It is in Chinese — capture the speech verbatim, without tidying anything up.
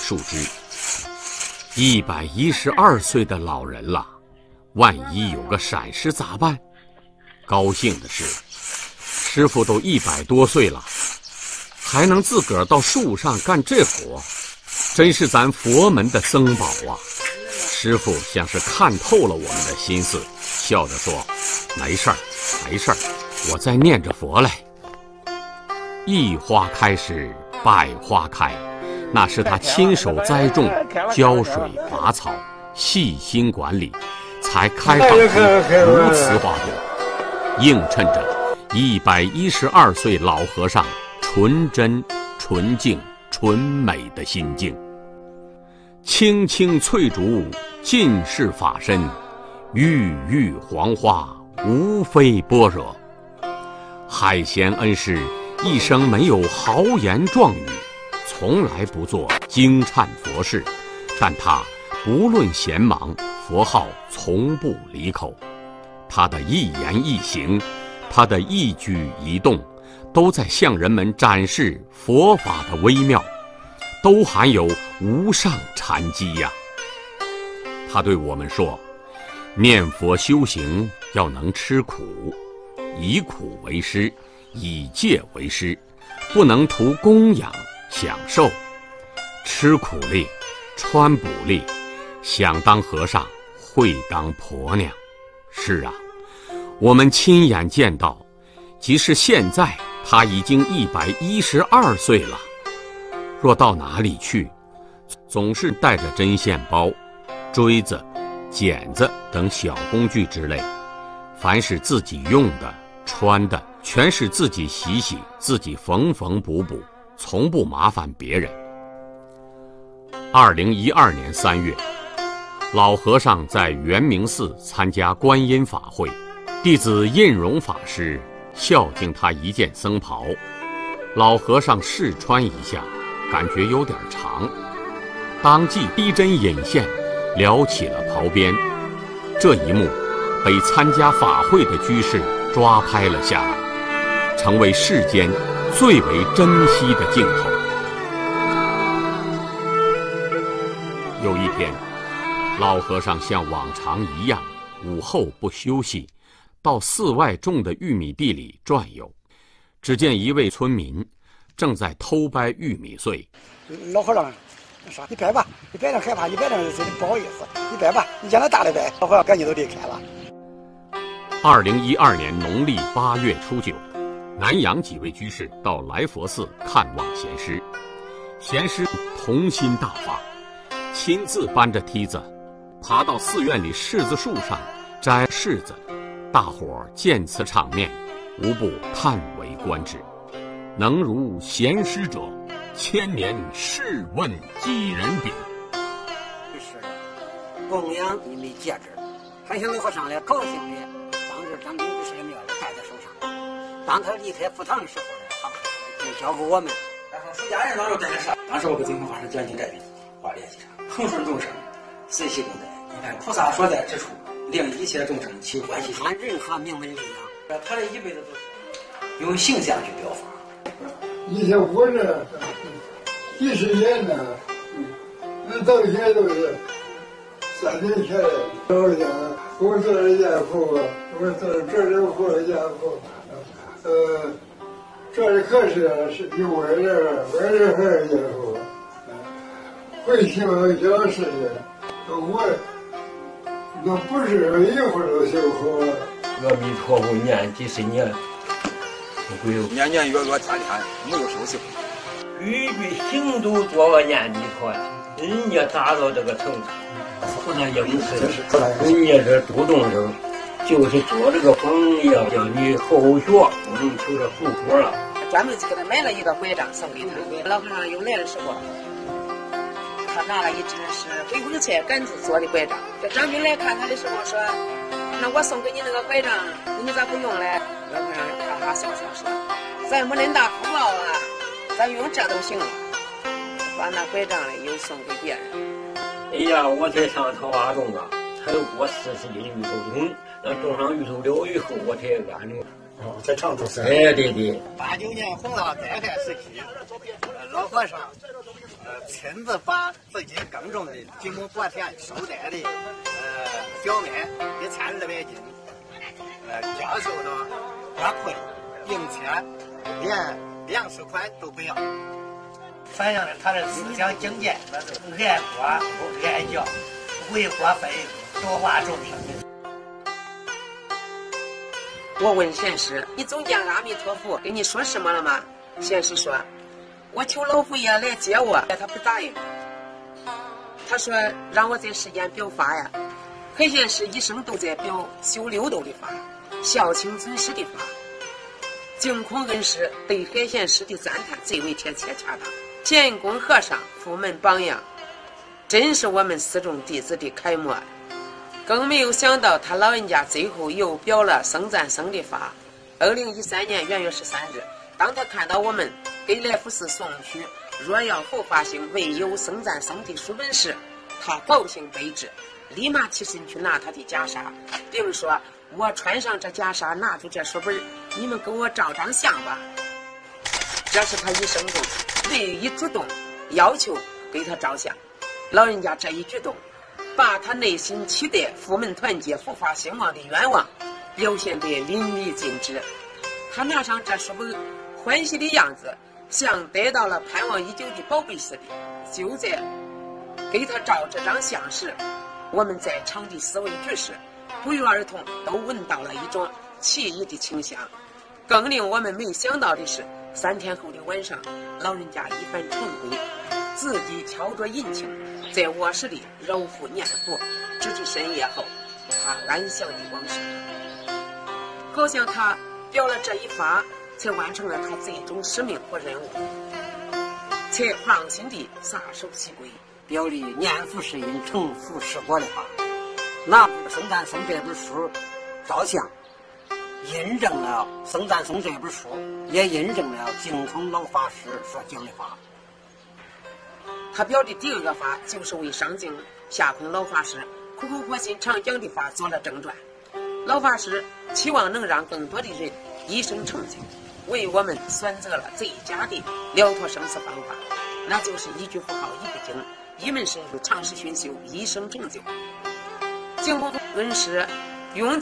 树枝。一百一十二岁的老人了，万一有个闪失咋办？高兴的是，师傅都一百多岁了，还能自个儿到树上干这活，真是咱佛门的僧宝啊！师傅像是看透了我们的心思，笑着说：“没事儿，没事儿，我在念着佛嘞。”一花开时，百花开，那是他亲手栽种、浇水、拔草、细心管理，才开放出如此花朵，映衬着一百一十二岁老和尚纯真、纯净、纯美的心境。青青翠竹尽是法身，郁郁黄花无非般若。海贤恩师一生没有豪言壮语，从来不做惊颤佛事，但他不论闲忙，佛号从不离口。他的一言一行，他的一举一动，都在向人们展示佛法的微妙，都含有无上禅机呀。他对我们说，念佛修行要能吃苦，以苦为师，以戒为师，不能图供养享受，吃苦力，穿补力，想当和尚会当婆娘。是啊，我们亲眼见到，即使现在他已经一百一十二岁了，若到哪里去，总是带着针线包、锥子、剪子等小工具之类，凡是自己用的、穿的，全是自己洗洗，自己缝缝补补，从不麻烦别人。二零一二年三月，老和尚在圆明寺参加观音法会，弟子印荣法师孝敬他一件僧袍，老和尚试穿一下，感觉有点长，当即逼针引线，撩起了袍边。这一幕被参加法会的居士抓拍了下来，成为世间最为珍惜的镜头。有一天，老和尚像往常一样，午后不休息，到寺外种的玉米地里转悠。只见一位村民正在偷掰玉米穗。 老和尚说：“你掰吧，你掰着害怕，你掰着不好意思，你掰吧，你将来大的掰。”老和尚赶紧都离开了。 二零一二年农历八月初九，南阳几位居士到来佛寺看望贤师，贤师童心大发，亲自搬着梯子爬到寺院里柿子树上摘柿子。大伙儿见此场面，无不叹为观止。能如贤师者，千年试问几人比？ 是的，供养玉米戒指，还向老和尚来高兴的。当时张兵居士也没有戴在手上。当他离开佛堂的时候呢，他就交给我们。 然后出家人当时戴的啥？当时我给净空法师讲经这边画联系上，恒顺众生，随喜共在。你看菩萨所在之处，令一切众生求欢喜心。 按任何名门力量， 他这一辈子都是用形象去表法。 以前我这几十年呢，那到现在都是三年前的老家，我做了家父，我做了这里活家父，呃，这里可是是有我这我这还是家父，会修小事的，我那不是一会儿都修好。 阿弥陀佛念几十年。 年年月月天天没有休息， 句句行都做个念弥陀，人家达到这个程度，不能应试，人家这主动生，就是做这个榜样，叫你后学能求着福果了。 专门给他买了一个拐杖送给他，老和尚有来的时候，他拿了一只是回光菜杆子做的拐杖。这张兵来看他的时候说：“那我送给你那个拐杖，你咋不用嘞？”老和尚哈哈笑笑说：“咱没恁大福报啊，咱用这都行了。”把那拐杖嘞又送给别人。 哎呀，我才上桃花种啊，才过四十斤芋头种，那种上芋头了以后，我才安住。 哦，在长春山。 哎，对对。 八九年红了，再开时期，老和尚呃，亲自把自己耕种的几亩薄田收摘的呃小麦一千二百斤，呃，交收到花铺里，并且连粮食款都不要。 反映了他的思想境界，那是爱国爱教，为国分多花种地。 我问贤师：“你总见阿弥陀佛跟你说什么了吗？”贤师说：“我求老佛爷来接我，他不答应。他说让我在世间表法呀。海贤师一生都在表修六度的法，孝亲尊师的法。净空恩师对海贤师的赞叹最为贴切恰当。乾坤和尚佛门榜样，真是我们四众弟子的楷模。更没有想到他老人家最后又表了僧赞僧的法。二零一三年元月十三日，当他看到我们给来福寺送去若要后发行唯有僧赞僧的书本时，他高兴悲至，立马起身去拿他的袈裟，并说：“我穿上这袈裟，拿出这书本，你们给我照张相吧。”这是他一生中唯一主动要求给他照相。老人家这一举动，把他内心期待佛门团结、佛法兴旺的愿望表现得淋漓尽致。他拿上这书本，欢喜的样子像得到了盼望已久的宝贝似的。就在给他照这张相时，我们在场的四位居士不约而同都闻到了一种奇异的清香。更令我们没想到的是，三天后的晚上，老人家一番晨归，自己敲着引磬，在卧室里揉腹念佛，直至深夜后，他安详的往生。好像他表了这一法，才完成了他最终使命和任务，才放心地撒手西归， 表里念佛是因，成佛是果的法。拿《僧赞僧》这本书照相，印证了《僧赞僧》这本书，也印证了净空老法师所讲的法。 他表的第二个法，就是为上净下空老法师苦口婆心常讲的法做了正传。老法师期望能让更多的人一生成就，为我们选择了最佳的了脱生死方法，那就是一句佛号一部经，一门深入，长时熏修，一生成就。净空恩师用